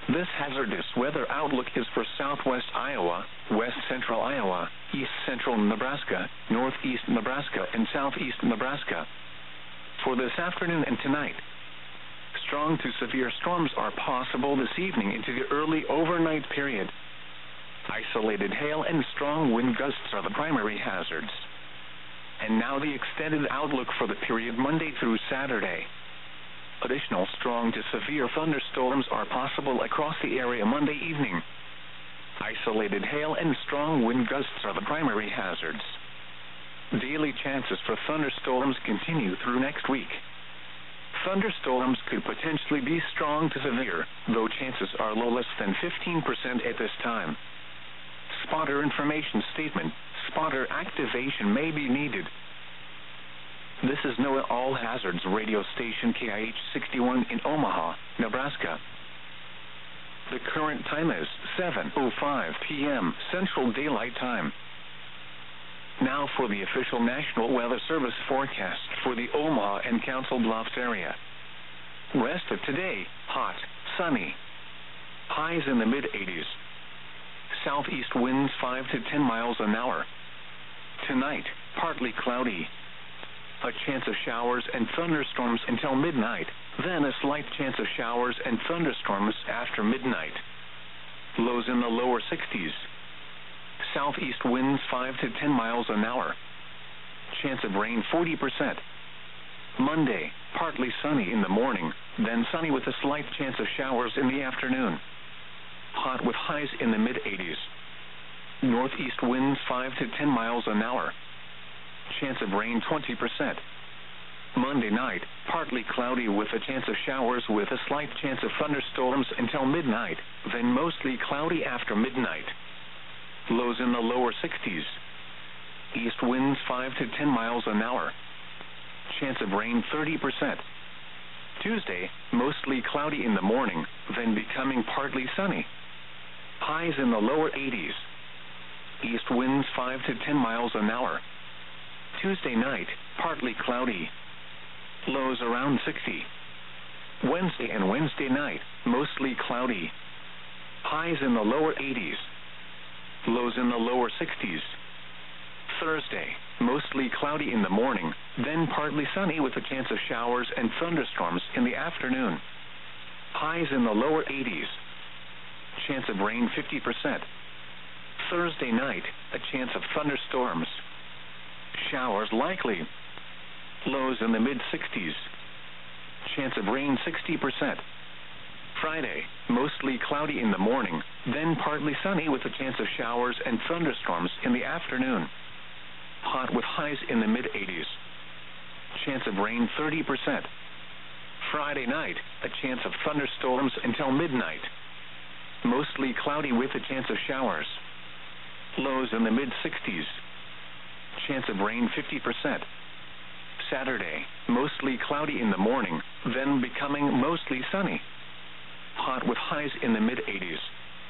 This hazardous weather outlook is for southwest Iowa, west central Iowa, east central Nebraska, northeast Nebraska, and southeast Nebraska. For this afternoon and tonight, strong to severe storms are possible this evening into the early overnight period. Isolated hail and strong wind gusts are the primary hazards. And now the extended outlook for the period Monday through Saturday. Additional strong to severe thunderstorms are possible across the area Monday evening. Isolated hail and strong wind gusts are the primary hazards. Daily chances for thunderstorms continue through next week. Thunderstorms could potentially be strong to severe, though chances are low, less than 15% at this time. Spotter information statement: spotter activation may be needed. This is NOAA All Hazards radio station KIH 61 in Omaha, Nebraska. The current time is 7:05 p.m. Central Daylight Time. Now for the official National Weather Service forecast for the Omaha and Council Bluffs area. Rest of today, hot, sunny. Highs in the mid-80s. Southeast winds 5 to 10 miles an hour. Tonight, partly cloudy. A chance of showers and thunderstorms until midnight, then a slight chance of showers and thunderstorms after midnight. Lows in the lower 60s. Southeast winds 5 to 10 miles an hour. Chance of rain 40%. Monday, partly sunny in the morning, then sunny with a slight chance of showers in the afternoon. Hot with highs in the mid-80s. Northeast winds 5 to 10 miles an hour. Chance of rain 20%. Monday night, partly cloudy with a chance of showers with a slight chance of thunderstorms until midnight, then mostly cloudy after midnight. Lows in the lower 60s. East winds 5 to 10 miles an hour. Chance of rain 30%. Tuesday, mostly cloudy in the morning, then becoming partly sunny. Highs in the lower 80s. East winds 5 to 10 miles an hour. Tuesday night, partly cloudy. Lows around 60. Wednesday and Wednesday night, mostly cloudy. Highs in the lower 80s. Lows in the lower 60s. Thursday, mostly cloudy in the morning, then partly sunny with a chance of showers and thunderstorms in the afternoon. Highs in the lower 80s. Chance of rain 50%. Thursday night, a chance of thunderstorms. Showers likely. Lows in the mid-60s. Chance of rain 60%. Friday, mostly cloudy in the morning, then partly sunny with a chance of showers and thunderstorms in the afternoon. Hot with highs in the mid-80s. Chance of rain 30%. Friday night, a chance of thunderstorms until midnight. Mostly cloudy with a chance of showers. Lows in the mid-60s. Chance of rain 50%. Saturday, mostly cloudy in the morning, then becoming mostly sunny. Hot with highs in the mid-80s.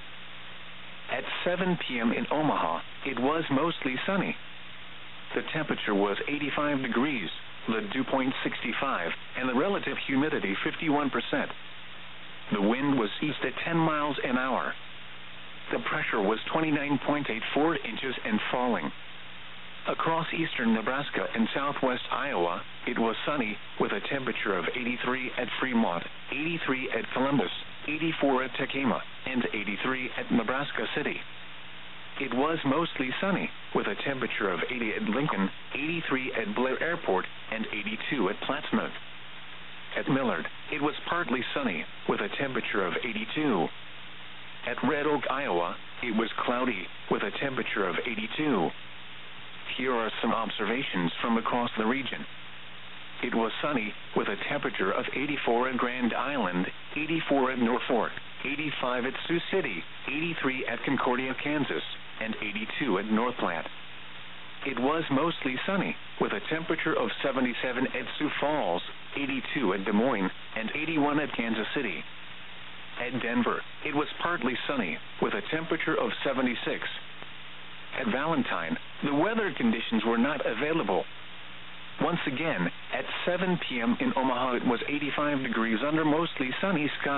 At 7 p.m. in Omaha, it was mostly sunny. The temperature was 85 degrees, the dew point 65, and the relative humidity 51%. The wind was east at 10 miles an hour. The pressure was 29.84 inches and falling. Across eastern Nebraska and southwest Iowa, it was sunny with a temperature of 83 at Fremont, 83 at Columbus, 84 at Tekamah, and 83 at Nebraska City. It was mostly sunny with a temperature of 80 at Lincoln, 83 at Blair Airport, and 82 at Plattsmouth. At Millard, it was partly sunny with a temperature of 82. At Red Oak, Iowa, it was cloudy with a temperature of 82. Here are some observations from across the region. It was sunny with a temperature of 84 at Grand Island, 84 at Norfolk, 85 at Sioux City, 83 at Concordia, Kansas, and 82 at North Platte. It was mostly sunny with a temperature of 77 at Sioux Falls, 82 at Des Moines, and 81 at Kansas City. At Denver, it was partly sunny with a temperature of 76. At Valentine, the weather conditions were not available. Once again, at 7 p.m. in Omaha, it was 85 degrees under mostly sunny skies.